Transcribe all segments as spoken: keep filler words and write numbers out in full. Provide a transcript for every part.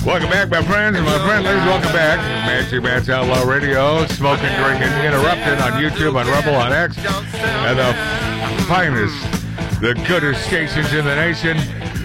Welcome back, my friends and my friendlies. Welcome back. Mancy Man's Outlaw Radio. Smoking, drinking, interrupted on YouTube, on Rumble, on X. And the finest, the goodest stations in the nation.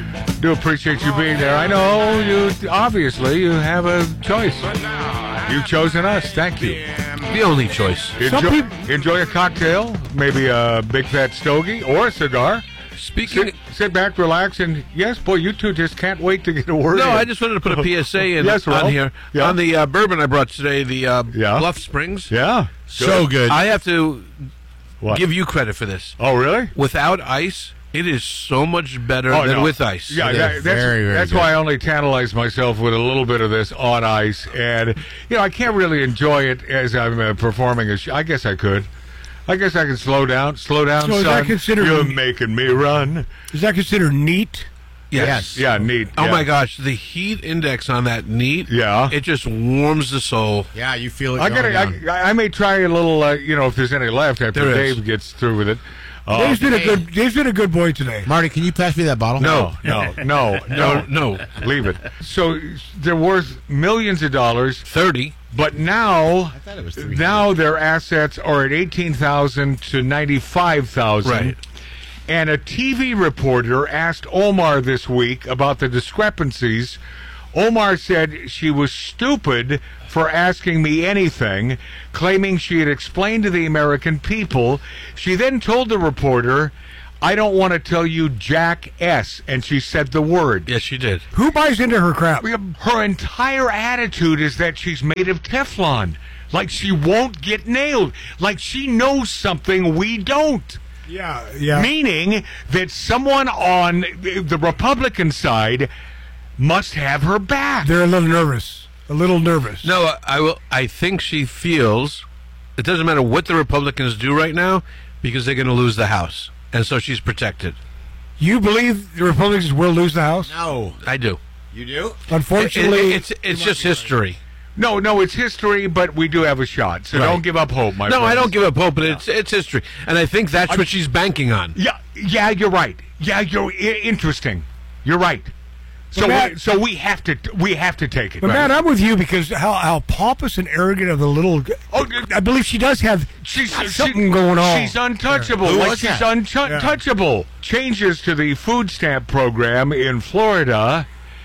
Do appreciate you being there. I know you, obviously, you have a choice. You've chosen us. Thank you. The only choice. Enjoy, people... enjoy a cocktail, maybe a big fat stogie or a cigar. Speaking, sit, sit back, relax, and yes, boy, you two just can't wait to get a word. No, in. I just wanted to put a P S A in yes, on here yeah. on the uh, bourbon I brought today, the uh, yeah. Bluff Springs. Yeah, so good. good. I have to what? give you credit for this. Oh, really? Without ice, it is so much better oh, than no. with ice. Yeah, that, that's, very, very that's good. why I only tantalize myself with a little bit of this on ice, and you know I can't really enjoy it as I'm uh, performing a show. I guess I could. I guess I can slow down. Slow down, so son. Is that considered, You're making me run. Is that considered neat? Yes. yes. Yeah, neat. Oh, yeah. my gosh. The heat index on that neat, yeah. it just warms the soul. Yeah, you feel it I, gotta, I, I may try a little, uh, you know, if there's any left after there Dave is. gets through with it. Uh, Dave's been a good. Dave's been a good boy today. Marty, can you pass me that bottle? No, no, no, no, no. Leave it. So they're worth millions of dollars. Thirty. But now, I thought it was three. Now their assets are at eighteen thousand to ninety-five thousand. Right. And a T V reporter asked Omar this week about the discrepancies. Omar said she was stupid for asking me anything, claiming she had explained to the American people. She then told the reporter, I don't want to tell you Jack S. And she said the word. Yes, she did. Who buys into her crap? Her entire attitude is that she's made of Teflon. Like she won't get nailed. Like she knows something we don't. Yeah, yeah. Meaning that someone on the Republican side must have her back. They're a little nervous. A little nervous. No, I will. I think she feels it doesn't matter what the Republicans do right now because they're going to lose the House, and so she's protected. You believe the Republicans will lose the House? No, I do. You do? Unfortunately, it, it, it's it's just history. No, no, it's history, but we do have a shot. So right. don't give up hope, my No, friends. I don't give up hope, but it's it's history, and I think that's I'm, what she's banking on. Yeah, yeah, you're right. Yeah, you're I- interesting. You're right. So, Matt, we, so we have to we have to take it. But right? Matt, I'm with you because how, how pompous and arrogant of the little. Oh, I believe she does have she's something she, going on. She's untouchable. Who like was she's that? untouchable. Yeah. Changes to the food stamp program in Florida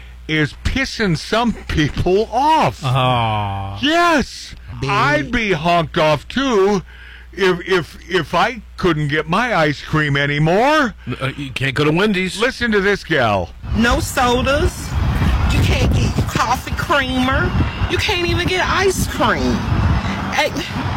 is pissing some people off. Oh. Yes, Be- I'd be honked off too. If if if I couldn't get my ice cream anymore, uh, you can't go to Wendy's. Listen to this gal. No sodas. You can't get coffee creamer. You can't even get ice cream. Hey,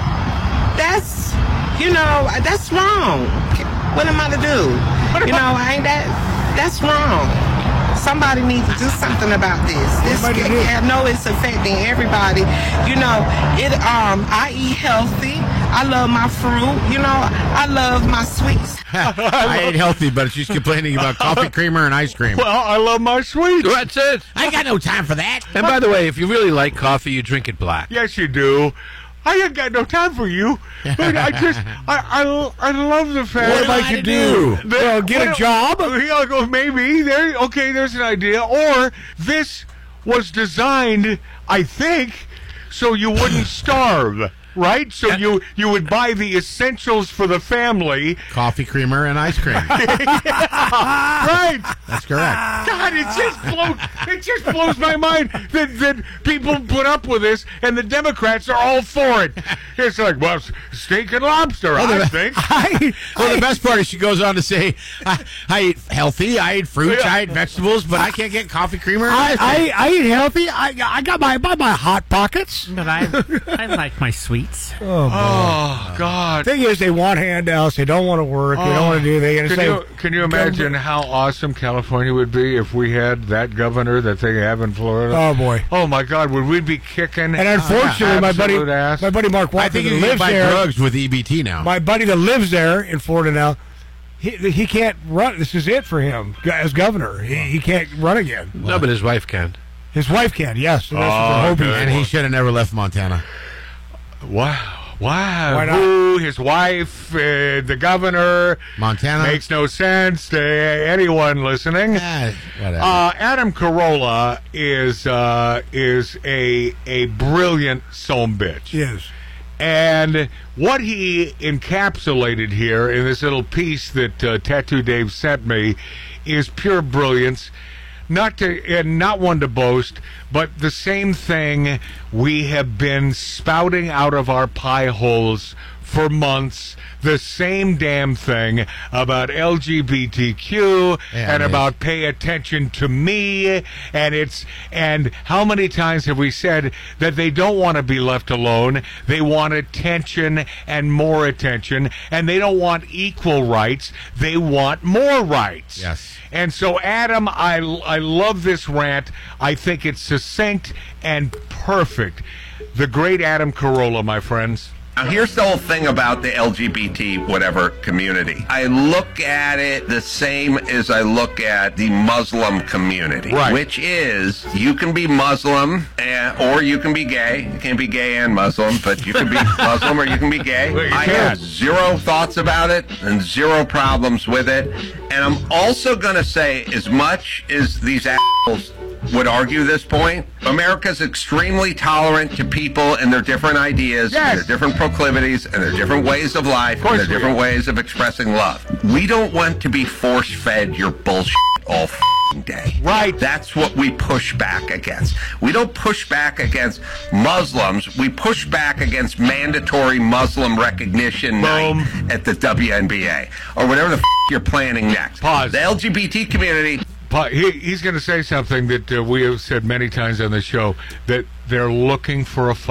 that's you know that's wrong. What am I to do? You know, ain't that that's wrong. Somebody needs to do something about this. This I know it's affecting everybody. You know, it. Um, I eat healthy. I love my fruit. You know, I love my sweets. I ate healthy, but she's complaining about coffee creamer and ice cream. Well, I love my sweets. That's it. I ain't got no time for that. And by the way, if you really like coffee, you drink it black. Yes, you do. I ain't got no time for you, but I just, I, I, I love the fact. What am I to do? That, well, get a job? Yeah, go, maybe. There, okay, there's an idea. Or this was designed, I think, so you wouldn't starve. Right? So you you would buy the essentials for the family. Coffee creamer and ice cream. Yeah, right. That's correct. God, it just blows it just blows my mind that, that people put up with this and the Democrats are all for it. It's like, well, steak and lobster, well, I the, think. I, well, the best part is she goes on to say, I, I eat healthy, I eat fruits, yeah. I eat vegetables, but I can't get coffee creamer. I, I, I eat healthy. I I got my buy my hot pockets. But I I like my sweets. Oh, oh God! Thing is, they want handouts. They don't want to work. Oh. They don't want to do. They can say, you can you imagine how awesome California would be if we had that governor that they have in Florida? Oh boy! Oh my God! Would we be kicking? And unfortunately, my buddy, ass? my buddy Mark Walker, I think that you lives buy there, drugs with E B T now. My buddy that lives there in Florida now. He, he can't run. This is it for him as governor. He, he can't run again. No, but his wife can. His wife can. Yes. So oh, and he should have never left Montana. Wow. Wow, Why not? who, his wife, uh, the governor. Montana. Makes no sense to anyone listening. Eh, whatever. Uh, Adam Carolla is uh, is a a brilliant son bitch. Yes. And what he encapsulated here in this little piece that uh, Tattoo Dave sent me is pure brilliance. Not to and not one to boast, but the same thing we have been spouting out of our pie holes for months. The same damn thing about L G B T Q Yeah, and it is. about pay attention to me, and it's and how many times have we said that they don't want to be left alone? They want attention and more attention, and they don't want equal rights. They want more rights. Yes. And so, Adam, I I love this rant. I think it's succinct and perfect. The great Adam Carolla, my friends. Now, here's the whole thing about the L G B T whatever community. I look at it the same as I look at the Muslim community, Right. which is you can be Muslim and, or you can be gay. You can't be gay and Muslim, but you can be Muslim or you can be gay. Well, you I can. have zero thoughts about it and zero problems with it. And I'm also going to say, as much as these assholes would argue this point, America's extremely tolerant to people and their different ideas, Yes. and their different proclivities, and their different ways of life, course and their we different are. ways of expressing love. We don't want to be force-fed your bullshit all f***ing day. Right. That's what we push back against. We don't push back against Muslims. We push back against mandatory Muslim recognition Boom. night at the W N B A or whatever the f*** you're planning next. Pause. The L G B T community. Pa- He, he's going to say something that uh, we have said many times on the show, that they're looking for a fight.